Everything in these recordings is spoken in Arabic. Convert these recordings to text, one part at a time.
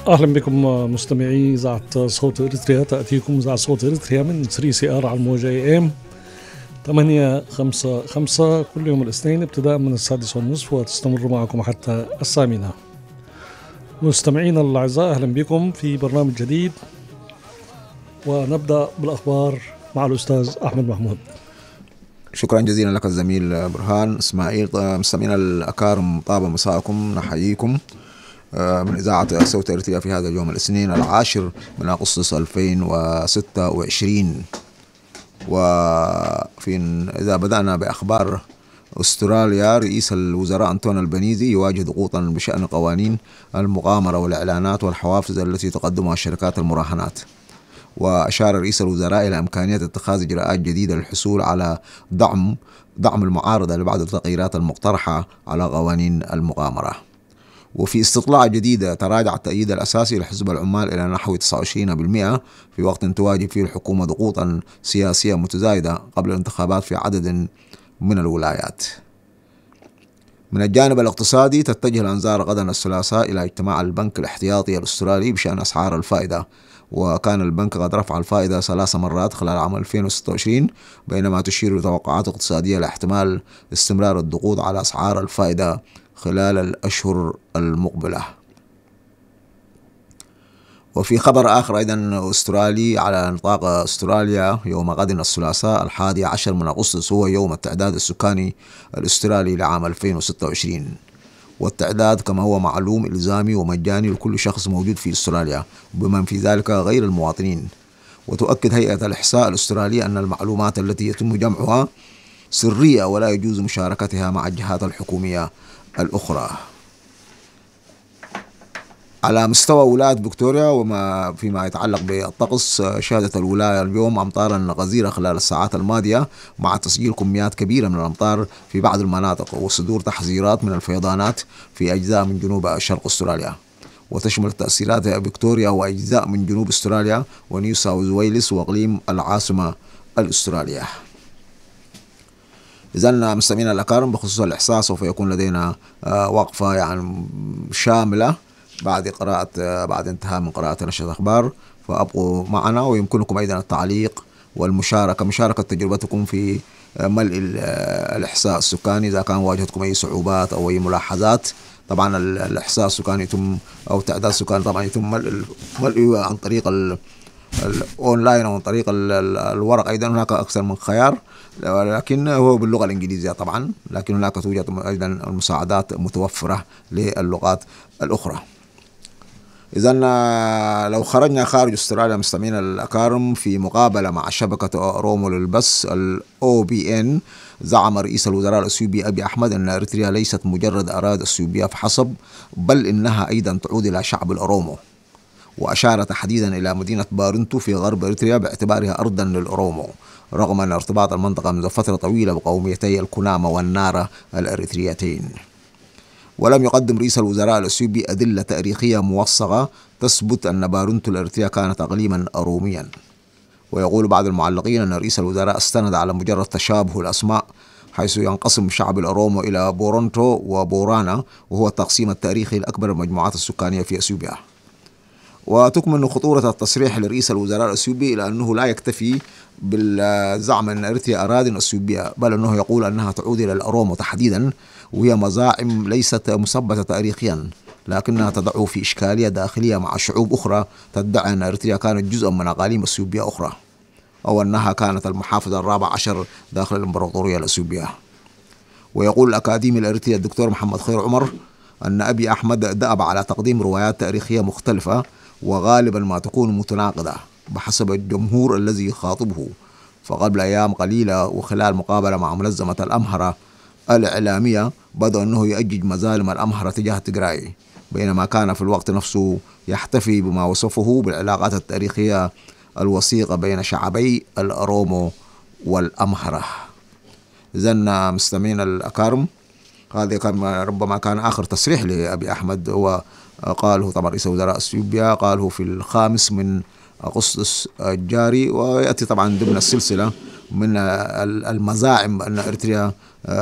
أهلا بكم مستمعي إذاعة صوت إريتريا. تأتيكم إذاعة صوت إريتريا من 3CR على الموجة AM 855 كل يوم الاثنين ابتداء من 6:30 وتستمر معكم حتى 8:00. مستمعينا الأعزاء أهلا بكم في برنامج جديد، ونبدأ بالأخبار مع الأستاذ أحمد محمود. شكرا جزيلا لك الزميل برهان إسماعيل. مستمعينا الأكارم طاب مساءكم، نحييكم من إذاعة صوت إريتريا في هذا اليوم الاثنين 10 من أغسطس 2026. إذا بدأنا بأخبار أستراليا، رئيس الوزراء أنتوني البنيزي يواجه ضغوطا بشأن قوانين المغامرة والإعلانات والحوافز التي تقدمها شركات المراهنات. وأشار رئيس الوزراء إلى إمكانية اتخاذ إجراءات جديدة للحصول على دعم المعارضة لبعض التغييرات المقترحة على قوانين المغامرة. وفي استطلاع جديدة تراجع التأييد الأساسي لحزب العمال إلى نحو 29% في وقت تواجه فيه الحكومة ضغوطا سياسية متزايدة قبل الانتخابات في عدد من الولايات. من الجانب الاقتصادي، تتجه الأنظار غدا الثلاثاء إلى اجتماع البنك الاحتياطي الأسترالي بشأن أسعار الفائدة، وكان البنك قد رفع الفائدة 3 مرات خلال عام 2026، بينما تشير توقعات اقتصادية لاحتمال استمرار الضغوط على أسعار الفائدة خلال الأشهر المقبلة. وفي خبر آخر أيضا أسترالي على نطاق أستراليا، يوم غد الثلاثاء 11 من أغسطس هو يوم التعداد السكاني الأسترالي لعام 2026. والتعداد كما هو معلوم إلزامي ومجاني لكل شخص موجود في أستراليا بمن في ذلك غير المواطنين. وتؤكد هيئة الإحصاء الأسترالية أن المعلومات التي يتم جمعها سرية ولا يجوز مشاركتها مع الجهات الحكومية الأخرى. على مستوى ولاية فيكتوريا وما فيما يتعلق بالطقس، شهدت الولاية اليوم أمطارا غزيرة خلال الساعات الماضية، مع تسجيل كميات كبيرة من الأمطار في بعض المناطق وصدور تحذيرات من الفيضانات في أجزاء من جنوب شرق أستراليا. وتشمل تأثيرات فيكتوريا وأجزاء من جنوب أستراليا ونيو ساوث ويلز وإقليم العاصمة الأسترالية. إذن مستمعينا الأكارم، بخصوص الإحصاء سوف يكون لدينا وقفة شاملة بعد انتهاء من قراءة نشرة الأخبار، فأبقوا معنا. ويمكنكم أيضا التعليق مشاركة تجربتكم في ملء الإحصاء السكاني إذا كان واجهتكم أي صعوبات أو أي ملاحظات. طبعا الإحصاء السكاني يتم أو تعداد السكان طبعا يتم ملء عن طريق الأونلاين أو عن طريق الورق. أيضا هناك أكثر من خيار، لكن هو باللغة الإنجليزية طبعا، لكن هناك توجد أيضا المساعدات متوفرة للغات الأخرى. إذن لو خرجنا خارج أستراليا مستمعينا الأكارم، في مقابلة مع شبكة أورومو للبث OBN، زعم رئيس الوزراء الأثيوبي أبي أحمد أن إريتريا ليست مجرد أراضي أثيوبية فحسب، بل إنها أيضا تعود إلى شعب الأورومو. وأشار تحديدا إلى مدينة بارنتو في غرب إريتريا باعتبارها أرضا للأورومو، رغم أن ارتباط المنطقة منذ فترة طويلة بقوميتي الكنامة والنارة الإريتريتين. ولم يقدم رئيس الوزراء الأثيوبي أدلة تاريخية موثقة تثبت أن بارنتو الإريترية كانت إقليما أروميا. ويقول بعض المعلقين أن رئيس الوزراء استند على مجرد تشابه الأسماء، حيث ينقسم شعب الأورومو إلى بورونتو وبورانا، وهو التقسيم التاريخي الأكبر للمجموعات السكانية في أثيوبيا. وتكمن خطورة التصريح لرئيس الوزراء الأثيوبي إلى أنه لا يكتفي بالزعم أن إريتريا أراضٍ أثيوبية، بل أنه يقول أنها تعود إلى الأورومو تحديدا، وهي مزاعم ليست مثبتة تاريخيا، لكنها تضع في إشكالية داخلية مع شعوب أخرى تدعي أن إريتريا كانت جزءا من أقاليم أثيوبية أخرى، أو أنها كانت المحافظة 14 داخل الإمبراطورية الأثيوبية. ويقول الأكاديمي الإريتري الدكتور محمد خير عمر أن أبي أحمد دأب على تقديم روايات تاريخية مختلفة، وغالبا ما تكون متناقضة بحسب الجمهور الذي يخاطبه. فقبل أيام قليلة وخلال مقابلة مع منظمة الأمهرة الإعلامية، بدأ أنه يأجج مظالم الأمهرة تجاه تيغراي، بينما كان في الوقت نفسه يحتفي بما وصفه بالعلاقات التاريخية الوثيقة بين شعبي الأورومو والأمهرة. إذن مستمعين الأكارم، هذا كان ربما كان آخر تصريح لأبي أحمد، هو قاله طبعا رئيس وزراء أثيوبيا، قاله في 5 من أغسطس الجاري، ويأتي طبعا ضمن السلسلة من المزاعم أن إريتريا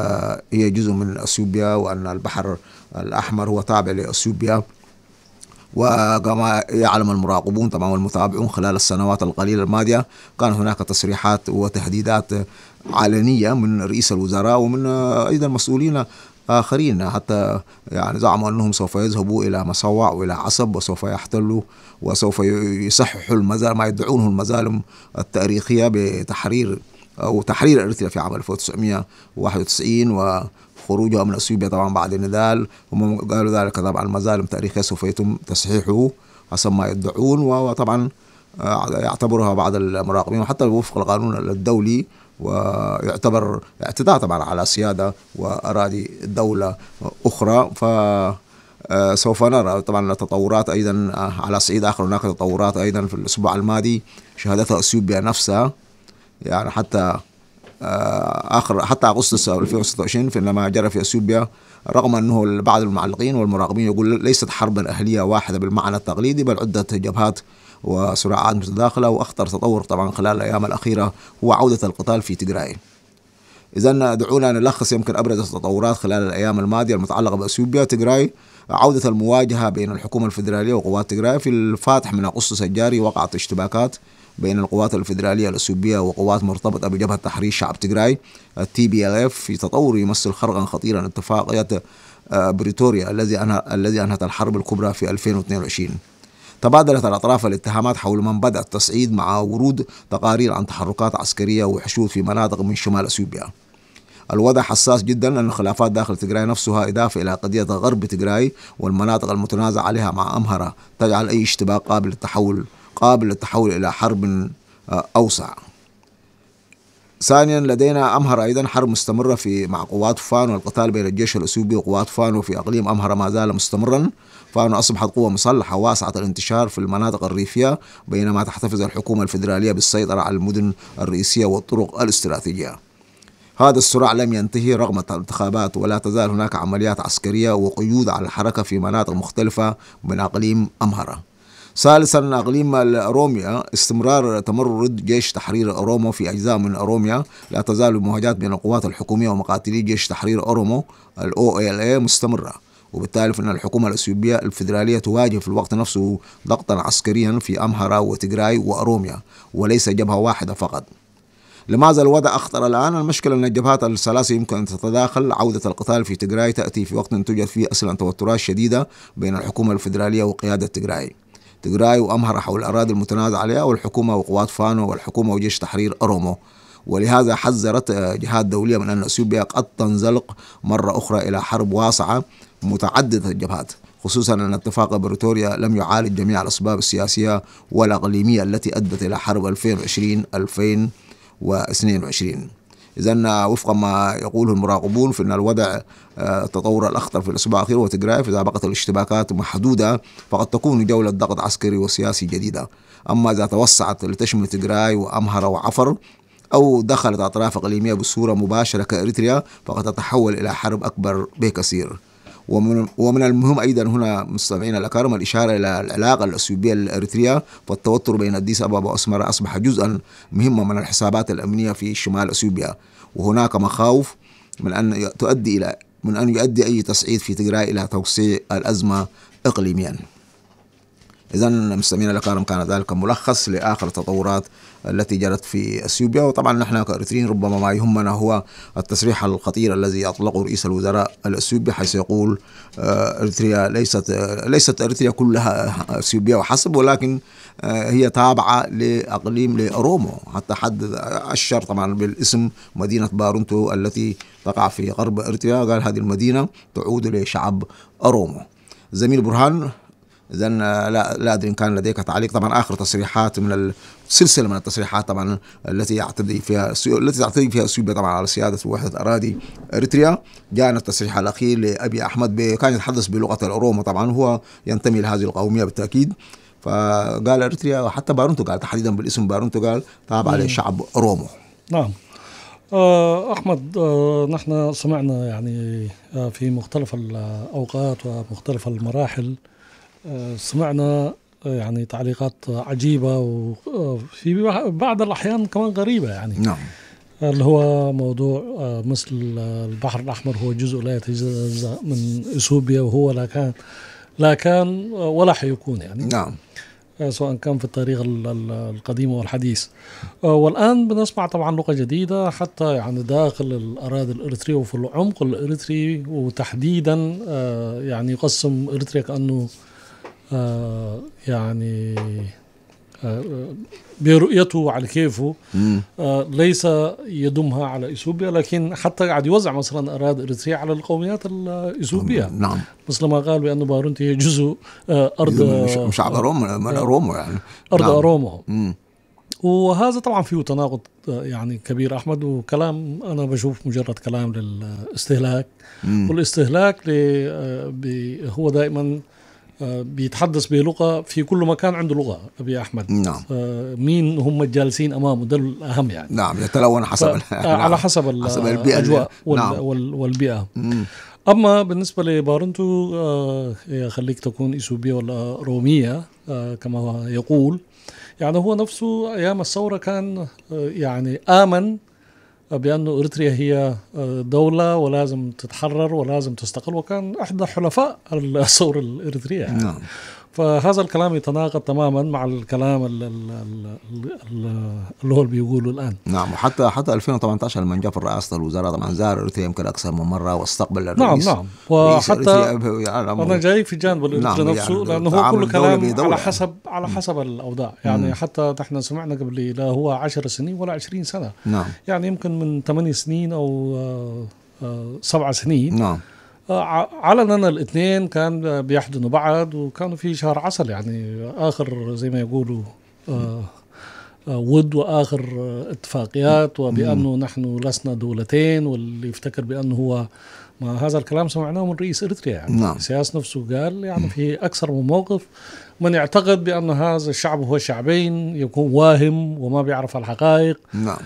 هي جزء من أثيوبيا، وأن البحر الأحمر هو تابع لأثيوبيا، وكما يعلم المراقبون طبعا والمتابعون خلال السنوات القليلة الماضية كان هناك تصريحات وتهديدات علنية من رئيس الوزراء ومن أيضا مسؤولين آخرين، حتى يعني زعموا أنهم سوف يذهبوا إلى مسوع وإلى عصب وسوف يحتلوا وسوف يصححوا ما يدعونه المظالم التاريخية بتحرير أو تحرير أريتريا في عام 1991 وخروجها من أثيوبيا طبعا بعد النضال. هم قالوا ذلك طبعا المظالم التاريخية سوف يتم تصحيحه حسب ما يدعون، وطبعا يعتبرها بعض المراقبين وحتى وفق القانون الدولي ويعتبر اعتداء طبعا على سيادة وأراضي دولة أخرى. فسوف نرى طبعا تطورات أيضا على صعيد آخر. هناك تطورات أيضا في الأسبوع الماضي شهدتها أثيوبيا نفسها، يعني حتى حتى أغسطس 2026 فيما جرى في أثيوبيا، رغم أنه بعض المعلقين والمراقبين يقول ليست حربا أهلية واحدة بالمعنى التقليدي بل عدة جبهات وصراعات متداخلة. وأخطر تطور طبعا خلال الأيام الأخيرة هو عودة القتال في تيغراي. إذا دعونا نلخص يمكن أبرز التطورات خلال الأيام الماضية المتعلقة بأثيوبيا. تيغراي، عودة المواجهة بين الحكومة الفيدرالية وقوات تيغراي. في الفاتح من أغسطس الجاري وقعت اشتباكات بين القوات الفيدرالية الأثيوبية وقوات مرتبطة بجبهة تحرير شعب تيغراي TPLF في تطور يمثل خرقا خطيرا اتفاقية بريتوريا الذي أنهت الحرب الكبرى في 2022. تبادلت الأطراف الاتهامات حول من بدأ التصعيد مع ورود تقارير عن تحركات عسكرية وحشود في مناطق من شمال أثيوبيا. الوضع حساس جدا لأن الخلافات داخل تيغراي نفسها إضافة إلى قضية غرب تيغراي والمناطق المتنازع عليها مع أمهرة تجعل أي اشتباك قابل للتحول إلى حرب أوسع. ثانيا لدينا أمهرة أيضا حرب مستمرة مع قوات فانو. القتال بين الجيش الأثيوبي وقوات فانو في أقليم أمهرة ما زال مستمرا. فانو أصبحت قوة مسلحة واسعة الانتشار في المناطق الريفية، بينما تحتفظ الحكومة الفيدرالية بالسيطرة على المدن الرئيسية والطرق الاستراتيجية. هذا الصراع لم ينتهي رغم الانتخابات، ولا تزال هناك عمليات عسكرية وقيود على الحركة في مناطق مختلفة من أقليم أمهرة. ثالثا أقليم أوروميا، استمرار تمرد جيش تحرير أورومو في أجزاء من أوروميا. لا تزال المواجهات بين القوات الحكومية ومقاتلي جيش تحرير أورومو OLA مستمرة، وبالتالي فإن الحكومة الأثيوبية الفيدرالية تواجه في الوقت نفسه ضغطا عسكريا في أمهرة وتيغراي وأوروميا وليس جبهة واحدة فقط. لماذا الوضع أخطر الآن؟ المشكلة أن الجبهات الثلاثة يمكن أن تتداخل. عودة القتال في تيغراي تأتي في وقت توجد فيه أصلا توترات شديدة بين الحكومة الفيدرالية وقيادة تيغراي وأمهرة حول الأراضي المتنازع عليها، والحكومة وقوات فانو والحكومة وجيش تحرير أورومو. ولهذا حذرت جهات دولية من أن أثيوبيا قد تنزلق مرة أخرى إلى حرب واسعة متعددة الجبهات، خصوصا أن اتفاق بريتوريا لم يعالج جميع الأسباب السياسية والإقليمية التي أدت إلى حرب 2020-2022. إذن وفق ما يقوله المراقبون فإن الوضع التطور الأخطر في الأسبوع الأخير وتيغراي، إذا بقت الاشتباكات محدودة فقد تكون جولة ضغط عسكري وسياسي جديدة. أما إذا توسعت لتشمل تيغراي وأمهرة وعفر أو دخلت أطراف إقليمية بصورة مباشرة كإريتريا فقد تتحول إلى حرب أكبر بكثير. ومن المهم أيضا هنا مستمعينا الأكارم الإشارة إلى العلاقة الأثيوبية الإريتريا، فالتوتر بين أديس أبابا وأسمرة أصبح جزءا مهما من الحسابات الأمنية في شمال أثيوبيا، وهناك مخاوف من أن يؤدي أي تصعيد في تيغراي إلى توسيع الأزمة إقليميا. إذا مستمعينا الأكارم كان ذلك ملخص لآخر التطورات التي جرت في أثيوبيا. وطبعا نحن كإريتريين ربما ما يهمنا هو التصريح الخطير الذي أطلقه رئيس الوزراء الأثيوبي، حيث يقول إريتريا ليست إريتريا كلها أثيوبيا وحسب، ولكن هي تابعة لأقليم لأورومو. حتى حد أشر طبعا بالاسم مدينة بارونتو التي تقع في غرب إريتريا، قال هذه المدينة تعود لشعب أورومو. زميل برهان، إذن لا أدري إن كان لديك تعليق. طبعا آخر تصريحات من السلسلة من التصريحات طبعا التي تعتدي فيها أثيوبيا طبعا على سيادة وحدة أراضي إريتريا. جاءنا التصريح الأخير لأبي أحمد كان يتحدث بلغة الأورومو، طبعا هو ينتمي لهذه القومية بالتأكيد. فقال إريتريا وحتى بارونتو قال تحديدا بالاسم بارونتو قال تابع لشعب أورومو. نعم. أحمد، نحن سمعنا يعني في مختلف الأوقات ومختلف المراحل، سمعنا يعني تعليقات عجيبة وفي بعض الأحيان كمان غريبة يعني. نعم. اللي هو موضوع مثل البحر الأحمر هو جزء لا يتجزأ من إثيوبيا، وهو لا كان لا كان ولا حيكون يعني. نعم. سواء كان في التاريخ القديم والحديث. والآن بنسمع طبعا لغة جديدة حتى يعني داخل الأراضي الإريترية وفي العمق الإريتري، وتحديدا يعني يقسم إريتريا كأنه يعني برؤيته على كيفه، ليس يضمها على إثيوبيا، لكن حتى قاعد يوزع مثلا أراضي إريتريا على القوميات الإثيوبية. نعم. مثل ما قال بأن بارونتي هي جزء أرض من شعب أرومو يعني أرض أرومو. وهذا طبعا فيه تناقض يعني كبير أحمد، وكلام أنا بشوف مجرد كلام للاستهلاك. والاستهلاك هو دائما بيتحدث بلغة في كل مكان عنده لغة أبي أحمد. نعم. مين هم الجالسين أمامه ده الأهم يعني. نعم، يتلون حسب على حسب الأجواء والبيئة. أما بالنسبة لبارنتو خليك تكون إثيوبية ولا رومية كما هو يقول، يعني هو نفسه أيام الثورة كان يعني آمن بأن إريتريا هي دولة ولازم تتحرر ولازم تستقل، وكان أحد حلفاء الثورة الإريترية يعني. نعم. فهذا الكلام يتناقض تماما مع الكلام اللي هو بيقوله الآن. نعم. وحتى 2018 لما جاء في رئاسة الوزراء طبعا زار إريتريا يمكن أكثر من مرة واستقبل الرئيس. نعم. وحتى أنا جاي في جانب الإريتري نفسه يعني، لأنه هو كل كلام على حسب الأوضاع يعني. حتى نحن سمعنا قبل لا هو 10 سنين ولا 20 سنة. نعم. يعني يمكن من 8 سنين أو 7 سنين. نعم. علنا الاثنين كان بيحضنوا بعض، وكانوا في شهر عسل يعني، آخر زي ما يقولوا ود وآخر اتفاقيات، وبأنه نحن لسنا دولتين، واللي يفتكر بأنه هو ما هذا الكلام سمعناه من رئيس إريتريا يعني. نعم. سياس نفسه قال يعني في أكثر من موقف من يعتقد بأن هذا الشعب هو شعبين يكون واهم وما بيعرف الحقائق. نعم.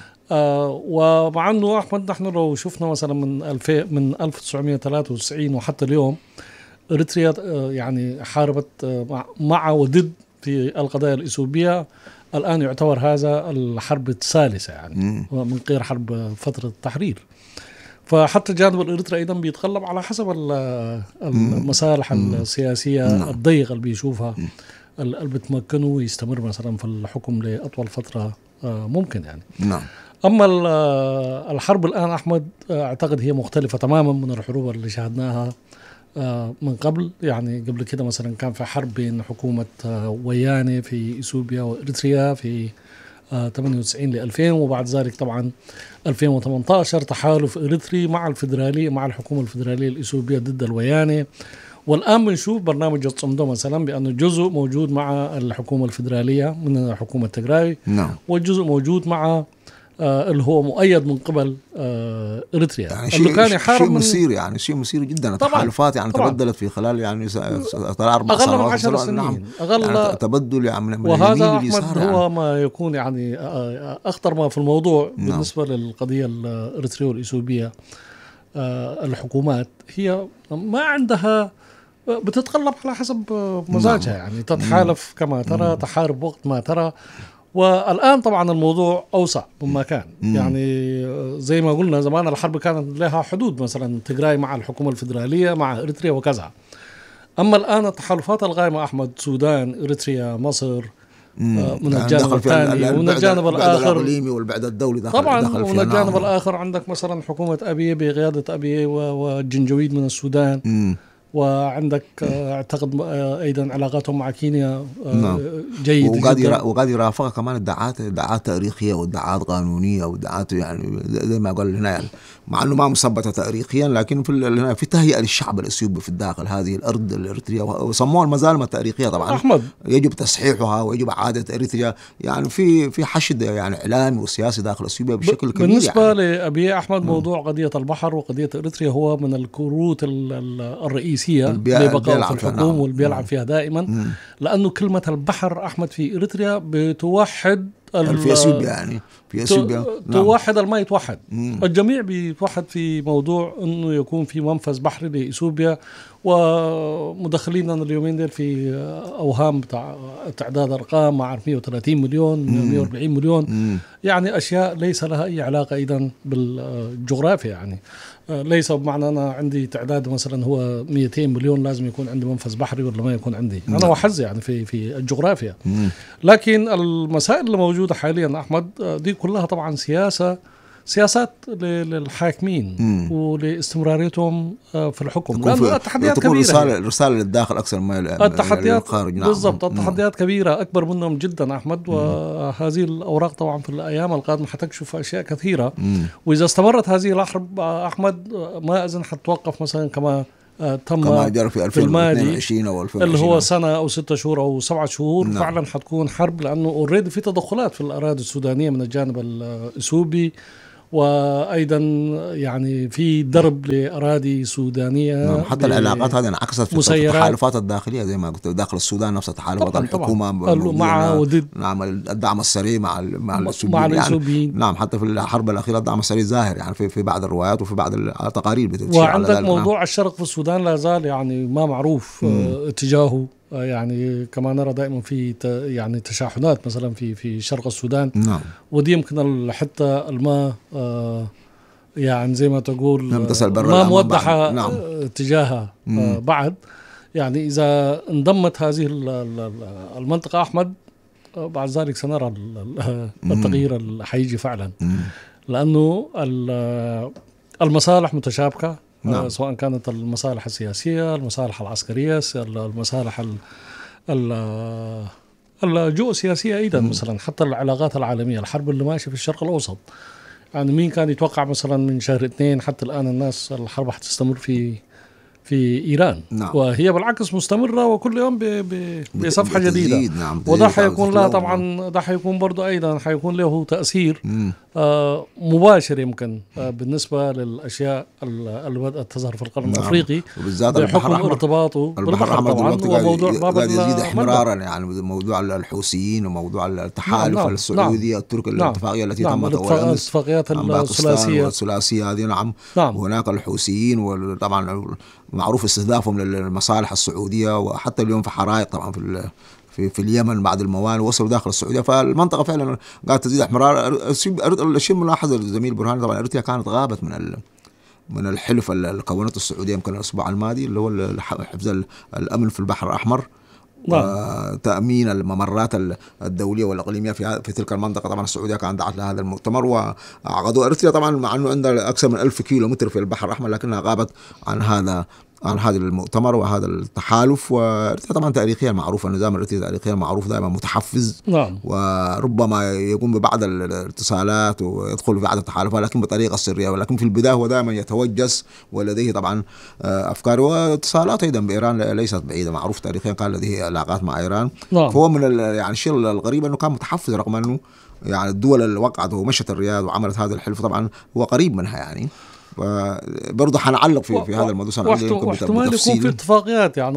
ومع أنه أحمد نحن لو شفنا مثلا من 1993 وحتى اليوم إريتريا يعني حاربت مع وضد في القضايا الإثيوبية. الآن يعتبر هذا الحرب الثالثة يعني من غير حرب فترة التحرير. فحتى الجانب الإريتري أيضا بيتغلب على حسب المصالح السياسية الضيقة اللي بيشوفها اللي بتمكنه يستمر مثلا في الحكم لأطول فترة ممكن يعني. نعم. أما الحرب الآن أحمد أعتقد هي مختلفة تماما من الحروب اللي شاهدناها من قبل يعني. قبل كده مثلا كان في حرب بين حكومة وياني في إثيوبيا وإريتريا في 98 ل 2000، وبعد ذلك طبعا 2018 تحالف إريتري مع الفيدرالية مع الحكومة الفيدرالية الإثيوبية ضد الوياني. والآن بنشوف برنامج الصمدو مثلا بأنه جزء موجود مع الحكومة الفيدرالية من حكومة تجراي. نعم. والجزء موجود مع اللي هو مؤيد من قبل إريتريا يعني. شيء مثير يعني، شيء مثير جدا. التحالفات يعني تبدلت في خلال يعني 4 أقل من 10 سنين. نعم. أقل يعني تبدل يعني من وهذا أحمد هو ما يكون يعني أخطر ما في الموضوع. نعم. بالنسبة للقضية الإريترية والإثيوبية الحكومات هي ما عندها بتتقلب على حسب مزاجها يعني، تتحالف كما ترى، تحارب وقت ما ترى. والآن طبعا الموضوع أوسع مما كان يعني. زي ما قلنا زمان الحرب كانت لها حدود، مثلا تجراي مع الحكومة الفيدرالية مع إريتريا وكذا. أما الآن التحالفات الغائمة أحمد، السودان، إريتريا، مصر من الجانب الثاني، ومن الجانب الآخر الإقليمي والبعد الدولي طبعا، ومن الجانب الآخر عندك مثلا حكومة أبي بقيادة أبي والجنجويد من السودان. وعندك اعتقد ايضا علاقاتهم مع كينيا جيدة، وقاعد يرافقها كمان ادعاءات تاريخيه وادعاءات قانونيه وادعاءات يعني زي ما قال هنا يعني، مع انه ما مثبته تاريخيا، لكن في تهيئه للشعب الاثيوبي في الداخل هذه الارض الاريتريه، وسموها المزالمه التاريخيه طبعا أحمد. يجب تصحيحها ويجب اعاده اريتريا يعني في حشد يعني اعلامي وسياسي داخل اثيوبيا بشكل كبير. بالنسبه يعني لابي احمد موضوع قضيه البحر وقضيه اريتريا هو من الكروت الرئيسيه لبقاء في الحكم واللي بيلعب فيها دائما. لأنه كلمة البحر أحمد في إريتريا بتوحد في اثيوبيا يعني، في اثيوبيا توحد ما يتوحد. الجميع بيتوحد في موضوع أنه يكون في منفذ بحري لإثيوبيا، ومدخلين اليومين دول في أوهام بتاع تعداد أرقام، مع 130 مليون 140 مليون، يعني أشياء ليس لها أي علاقة أيضا بالجغرافيا. يعني ليس بمعنى أنا عندي تعداد مثلا هو 200 مليون لازم يكون عندي منفذ بحري ولا ما يكون عندي، أنا وحظي يعني في الجغرافيا. لكن المسائل اللي موجودة حاليا أحمد دي كلها طبعا سياسات للحاكمين ولاستمراريتهم في الحكم، لأنه التحديات كبيرة، رسالة للداخل أكثر ما التحديات للخارج. بالضبط. التحديات كبيرة أكبر منهم جدا أحمد، وهذه الأوراق طبعا في الأيام القادمة حتكشف أشياء كثيرة. وإذا استمرت هذه الحرب أحمد ما أظن حتوقف مثلا كما جرى في 2022 أو 2020 اللي هو سنة أو 6 شهور أو 7 شهور. نعم. فعلا حتكون حرب، لأنه أوريدي في تدخلات في الأراضي السودانية من الجانب الإثيوبي، وأيضا يعني في درب لأراضي سودانية. نعم. حتى العلاقات هذه انعكست في التحالفات الداخلية زي ما قلت داخل السودان، نفس التحالفات الحكومة مع وضد. نعم. الدعم السريع مع الإثيوبيين. يعني نعم. حتى في الحرب الأخيرة الدعم السريع ظاهر يعني في بعض الروايات وفي بعض التقارير بتشير على ذلك. وعندك موضوع الشرق في السودان لا زال يعني ما معروف اتجاهه. يعني كما نرى دائما في يعني تشاحنات مثلا في شرق السودان. نعم. ودي يمكن حتى الماء يعني زي ما تقول ما موضحة. نعم. اتجاهها بعد. يعني إذا انضمت هذه المنطقة أحمد بعد ذلك سنرى التغيير اللي حيجي فعلا، لأنه المصالح متشابكة. نعم. سواء كانت المصالح السياسية، المصالح العسكرية، المصالح الجيوسياسية أيضا. مثلا حتى العلاقات العالمية، الحرب اللي ماشية في الشرق الأوسط، يعني مين كان يتوقع مثلا من شهر 2 حتى الآن الناس الحرب حتستمر في إيران. نعم. وهي بالعكس مستمرة وكل يوم بصفحة جديدة. نعم. وده حيكون لها طبعا، ده حيكون برضو أيضا حيكون له تأثير مباشر يمكن بالنسبة للأشياء اللي بدأت تظهر في القرن الأفريقي، وبالذات بحكم ارتباطه بالبحر طبعا. وموضوع قاعد يزيد احمرارا، يعني موضوع الحوثيين وموضوع التحالف السعودي التركي. الاتفاقية التي تمت الاتفاقيات الثلاثية هذه. نعم. وهناك الحوثيين، وطبعا معروف استهدافهم للمصالح السعودية، وحتى اليوم في حرائق طبعا في اليمن بعد الموانئ وصلوا داخل السعودية. فالمنطقة فعلا قاعدة تزيد احمرار. الشيء ملاحظ الزميل برهان، طبعا اريتريا كانت غابت من الحلف اللي كونته السعودية يمكن الأسبوع الماضي، اللي هو حفظ الأمن في البحر الأحمر وتأمين الممرات الدولية والإقليمية في تلك المنطقة. طبعا السعودية كانت دعت لهذا المؤتمر، وعقدوا اريتريا طبعا مع أنه عندها أكثر من 1000 كيلومتر في البحر الأحمر، لكنها غابت عن هذا المؤتمر وهذا التحالف. واريتريا طبعا تاريخيا معروف، النظام الاريتري تاريخيا معروف دائما متحفز. نعم. وربما يقوم ببعض الاتصالات ويدخل في بعض التحالفات لكن بطريقة سرية، ولكن في البداية هو دائما يتوجس ولديه طبعا أفكار واتصالات أيضا بإيران ليست بعيدة. معروف تاريخيا كان لديه علاقات مع إيران. نعم. فهو من يعني الشيء الغريب أنه كان متحفز، رغم أنه يعني الدول اللي وقعت ومشت الرياض وعملت هذا الحلف طبعا هو قريب منها يعني. برضه حنعلق في هذا الموضوع. واحتمال يكون في اتفاقيات يعني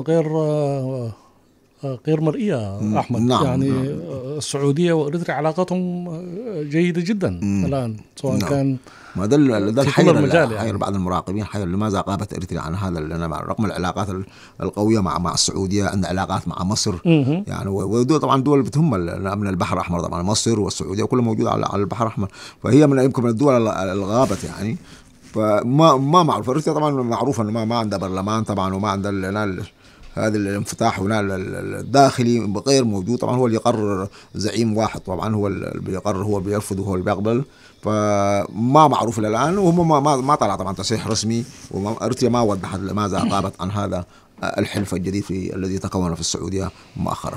غير مرئية أحمد. نعم. يعني السعودية وإريتريا علاقتهم جيدة جدا الآن، سواء كان ما ده الحير يعني. بعض المراقبين حير لماذا غابت إريتريا عن هذا، رغم العلاقات القوية مع السعودية، عندنا علاقات مع مصر يعني، ودول طبعا دول بتهم من البحر الأحمر، طبعا مصر والسعودية كلها موجودة على البحر الأحمر، فهي يمكن من الدول الغابت يعني. فما معروف. روسيا طبعا معروف انه ما عندها برلمان طبعا، وما عندها هذا الانفتاح هنا الداخلي غير موجود. طبعا هو اللي يقرر زعيم واحد، طبعا هو اللي بيقرر، هو اللي بيرفض وهو اللي بيقبل. فما معروف الان، وهم ما طلع طبعا تصريح رسمي، وروسيا ما وضحت لماذا غابت عن هذا الحلف الجديد الذي تكون في السعودية مؤخرا.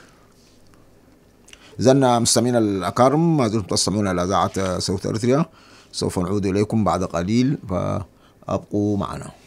إذن مستمعينا الأكارم، ما زلتم تستمعون إلى إذاعة صوت أريتريا. سوف نعود إليكم بعد قليل، فأبقوا معنا.